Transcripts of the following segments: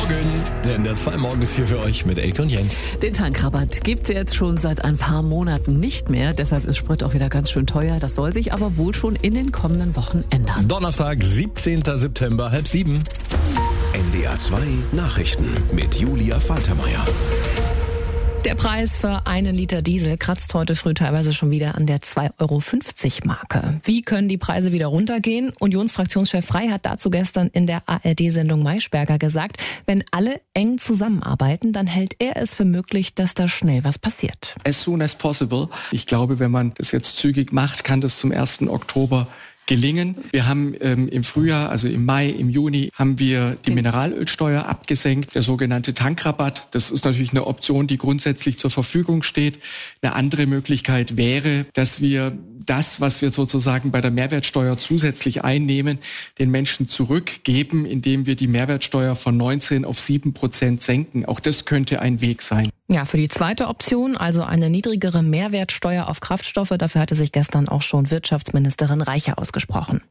Morgen, der NDR 2 Morgen ist hier für euch mit Elke und Jens. Den Tankrabatt gibt's jetzt schon seit ein paar Monaten nicht mehr. Deshalb ist Sprit auch wieder ganz schön teuer. Das soll sich aber wohl schon in den kommenden Wochen ändern. Donnerstag, 17. September, 6:30. NDR 2 Nachrichten mit Julia Faltermeier. Der Preis für einen Liter Diesel kratzt heute früh teilweise schon wieder an der 2,50 € Marke. Wie können die Preise wieder runtergehen? Unionsfraktionschef Frey hat dazu gestern in der ARD-Sendung Maischberger gesagt, wenn alle eng zusammenarbeiten, dann hält er es für möglich, dass da schnell was passiert. As soon as possible. Ich glaube, wenn man das jetzt zügig macht, kann das zum 1. Oktober gelingen. Wir haben im Frühjahr, also im Mai, im Juni, haben wir die Mineralölsteuer abgesenkt, der sogenannte Tankrabatt. Das ist natürlich eine Option, die grundsätzlich zur Verfügung steht. Eine andere Möglichkeit wäre, dass wir das, was wir sozusagen bei der Mehrwertsteuer zusätzlich einnehmen, den Menschen zurückgeben, indem wir die Mehrwertsteuer von 19 auf 7% senken. Auch das könnte ein Weg sein. Ja, für die zweite Option, also eine niedrigere Mehrwertsteuer auf Kraftstoffe, dafür hatte sich gestern auch schon Wirtschaftsministerin Reiche ausgesprochen.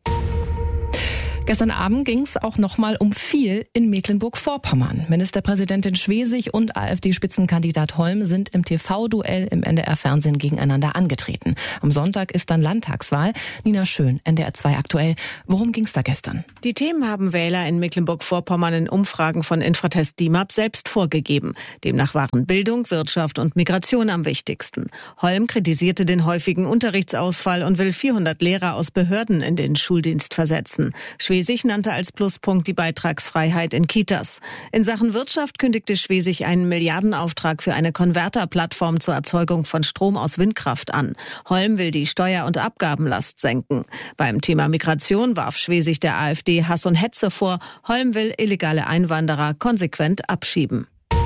Gestern Abend ging es auch nochmal um viel in Mecklenburg-Vorpommern. Ministerpräsidentin Schwesig und AfD-Spitzenkandidat Holm sind im TV-Duell im NDR-Fernsehen gegeneinander angetreten. Am Sonntag ist dann Landtagswahl. Nina Schön, NDR 2 aktuell. Worum ging es da gestern? Die Themen haben Wähler in Mecklenburg-Vorpommern in Umfragen von Infratest DIMAP selbst vorgegeben. Demnach waren Bildung, Wirtschaft und Migration am wichtigsten. Holm kritisierte den häufigen Unterrichtsausfall und will 400 Lehrer aus Behörden in den Schuldienst versetzen. Schwesig nannte als Pluspunkt die Beitragsfreiheit in Kitas. In Sachen Wirtschaft kündigte Schwesig einen Milliardenauftrag für eine Konverterplattform zur Erzeugung von Strom aus Windkraft an. Holm will die Steuer- und Abgabenlast senken. Beim Thema Migration warf Schwesig der AfD Hass und Hetze vor. Holm will illegale Einwanderer konsequent abschieben.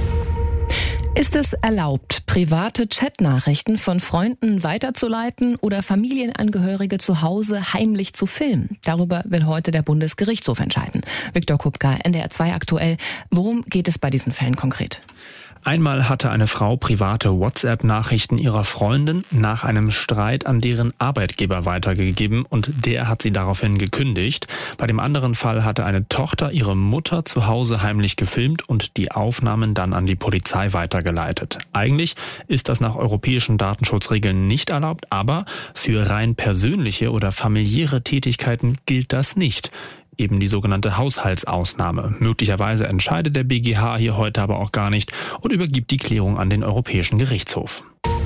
Ist es erlaubt, private Chatnachrichten von Freunden weiterzuleiten oder Familienangehörige zu Hause heimlich zu filmen? Darüber will heute der Bundesgerichtshof entscheiden. Viktor Kupka, NDR 2 aktuell. Worum geht es bei diesen Fällen konkret? Einmal hatte eine Frau private WhatsApp-Nachrichten ihrer Freundin nach einem Streit an deren Arbeitgeber weitergegeben und der hat sie daraufhin gekündigt. Bei dem anderen Fall hatte eine Tochter ihre Mutter zu Hause heimlich gefilmt und die Aufnahmen dann an die Polizei weitergeleitet. Eigentlich ist das nach europäischen Datenschutzregeln nicht erlaubt, aber für rein persönliche oder familiäre Tätigkeiten gilt das nicht. Eben die sogenannte Haushaltsausnahme. Möglicherweise entscheidet der BGH hier heute aber auch gar nicht und übergibt die Klärung an den Europäischen Gerichtshof.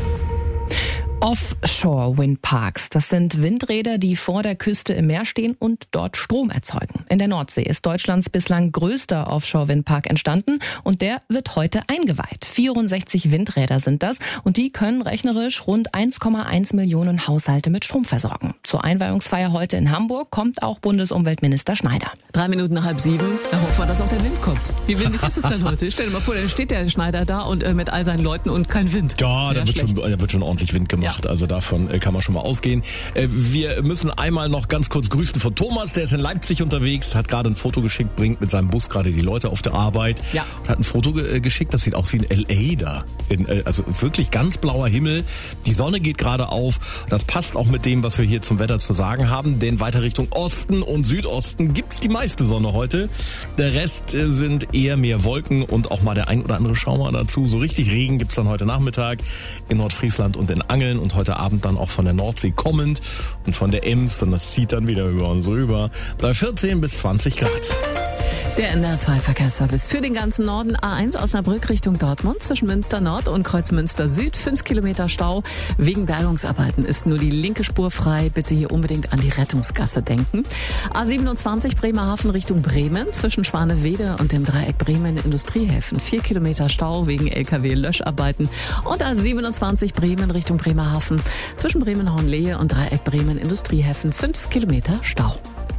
Offshore-Windparks, das sind Windräder, die vor der Küste im Meer stehen und dort Strom erzeugen. In der Nordsee ist Deutschlands bislang größter Offshore-Windpark entstanden und der wird heute eingeweiht. 64 Windräder sind das und die können rechnerisch rund 1,1 Millionen Haushalte mit Strom versorgen. Zur Einweihungsfeier heute in Hamburg kommt auch Bundesumweltminister Schneider. 3 Minuten nach 6:30. Da hoffen wir, dass auch der Wind kommt. Wie windig ist es denn heute? Stell dir mal vor, dann steht der Schneider da und mit all seinen Leuten und kein Wind. Ja, da wird schon ordentlich Wind gemacht. Ja. Also davon kann man schon mal ausgehen. Wir müssen einmal noch ganz kurz grüßen von Thomas, der ist in Leipzig unterwegs, hat gerade ein Foto geschickt, bringt mit seinem Bus gerade die Leute auf der Arbeit. Ja. Und hat ein Foto geschickt, das sieht aus wie in L.A. da. Also wirklich ganz blauer Himmel. Die Sonne geht gerade auf. Das passt auch mit dem, was wir hier zum Wetter zu sagen haben, denn weiter Richtung Osten und Südosten gibt's die meiste Sonne heute. Der Rest sind eher mehr Wolken und auch mal der ein oder andere Schauer dazu. So richtig Regen gibt's dann heute Nachmittag in Nordfriesland und in Angeln und heute Abend dann auch von der Nordsee kommend und von der Ems und das zieht dann wieder über uns rüber bei 14 bis 20 Grad. Der NDR 2 Verkehrsservice für den ganzen Norden. A1 Osnabrück Richtung Dortmund zwischen Münster Nord und Kreuzmünster Süd. 5 Kilometer Stau. Wegen Bergungsarbeiten ist nur die linke Spur frei. Bitte hier unbedingt an die Rettungsgasse denken. A27 Bremerhaven Richtung Bremen zwischen Schwanewede und dem Dreieck Bremen Industriehäfen. 4 Kilometer Stau wegen LKW-Löscharbeiten. Und A27 Bremen Richtung Bremerhaven zwischen Bremen-Hornlehe und Dreieck Bremen Industriehäfen. 5 Kilometer Stau.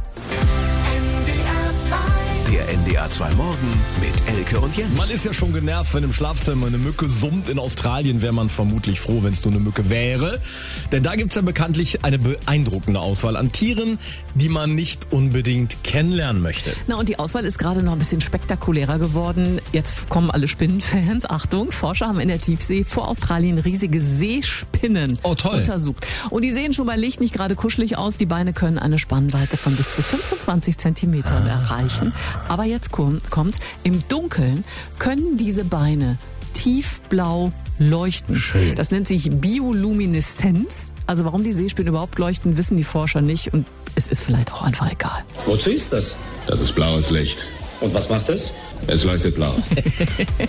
Der NDR 2 Morgen mit Elke und Jens. Man ist ja schon genervt, wenn im Schlafzimmer eine Mücke summt. In Australien wäre man vermutlich froh, wenn es nur eine Mücke wäre. Denn da gibt es ja bekanntlich eine beeindruckende Auswahl an Tieren, die man nicht unbedingt kennenlernen möchte. Na, und die Auswahl ist gerade noch ein bisschen spektakulärer geworden. Jetzt kommen alle Spinnenfans. Achtung, Forscher haben in der Tiefsee vor Australien riesige Seespinnen untersucht. Und die sehen schon bei Licht nicht gerade kuschelig aus. Die Beine können eine Spannweite von bis zu 25 Zentimetern erreichen. Aber jetzt kommt's. Im Dunkeln können diese Beine tiefblau leuchten. Schön. Das nennt sich Biolumineszenz. Also warum die Seespiegeln überhaupt leuchten, wissen die Forscher nicht. Und es ist vielleicht auch einfach egal. Wozu ist das? Das ist blaues Licht. Und was macht es? Es leuchtet blau.